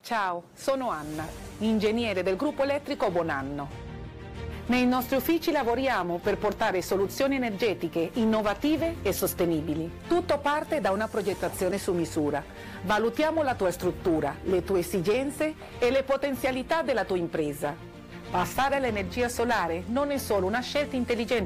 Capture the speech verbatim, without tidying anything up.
Ciao, sono Anna, ingegnere del gruppo elettrico Bonanno. Nei nostri uffici lavoriamo per portare soluzioni energetiche innovative e sostenibili. Tutto parte da una progettazione su misura. Valutiamo la tua struttura, le tue esigenze e le potenzialità della tua impresa. Passare all'energia solare non è solo una scelta intelligente